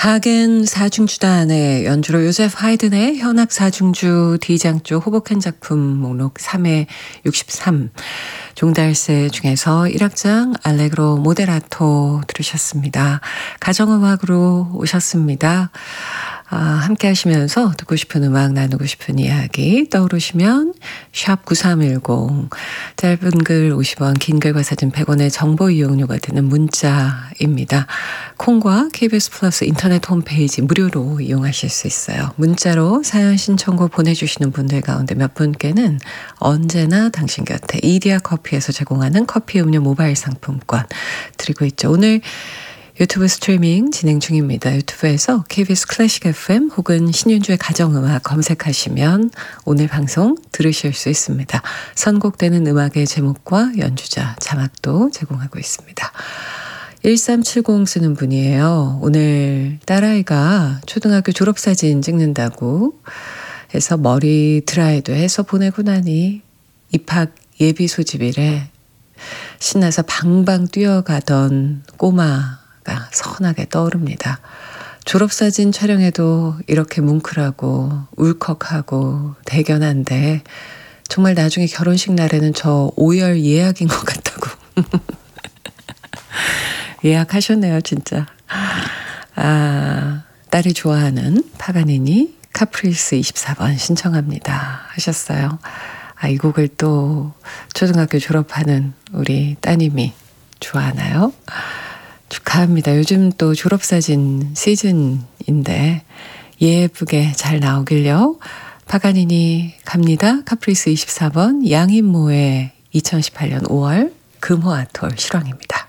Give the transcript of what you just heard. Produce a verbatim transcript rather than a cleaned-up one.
하겐 사중주단의 연주로 요제프 하이든의 현악 사중주 D장조 호복한 작품 목록 삼 회 육십삼 종달새 중에서 일 악장 알레그로 모데라토 들으셨습니다. 가정음악으로 오셨습니다. 아, 함께 하시면서 듣고 싶은 음악 나누고 싶은 이야기 떠오르시면 샵 구삼일공 짧은 글 오십 원 긴 글과 사진 백 원의 정보 이용료가 되는 문자입니다. 콩과 케이비에스 플러스 인터넷 홈페이지 무료로 이용하실 수 있어요. 문자로 사연 신청곡 보내주시는 분들 가운데 몇 분께는 언제나 당신 곁에 이디야 커피에서 제공하는 커피 음료 모바일 상품권 드리고 있죠. 오늘 유튜브 스트리밍 진행 중입니다. 유튜브에서 케이비에스 클래식 에프엠 혹은 신윤주의 가정음악 검색하시면 오늘 방송 들으실 수 있습니다. 선곡되는 음악의 제목과 연주자, 자막도 제공하고 있습니다. 일삼칠공 쓰는 분이에요. 오늘 딸아이가 초등학교 졸업사진 찍는다고 해서 머리 드라이도 해서 보내고 나니 입학 예비 소집일에 신나서 방방 뛰어가던 꼬마 가 선하게 떠오릅니다. 졸업사진 촬영에도 이렇게 뭉클하고 울컥하고 대견한데 정말 나중에 결혼식 날에는 저 오열 예약인 것 같다고 예약하셨네요 진짜. 아, 딸이 좋아하는 파가니니 카프리스 이십사 번 신청합니다 하셨어요. 아, 이 곡을 또 초등학교 졸업하는 우리 따님이 좋아하나요? 축하합니다. 요즘 또 졸업사진 시즌인데 예쁘게 잘 나오길요. 파가니니 갑니다. 카프리스 이십사 번 양인모의 이천십팔 년 오월 금호 아톨 실황입니다.